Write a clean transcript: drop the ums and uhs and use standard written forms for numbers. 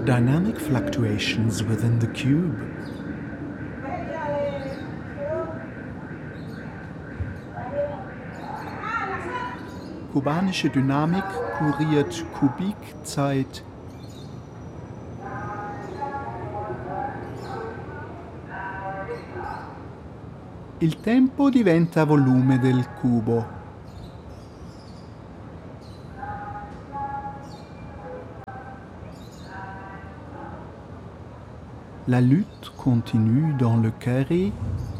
Dynamic fluctuations within the cube. Kubanische Dynamik kuriert Kubikzeit. Il tempo diventa volume del cubo. La lutte continue dans le carré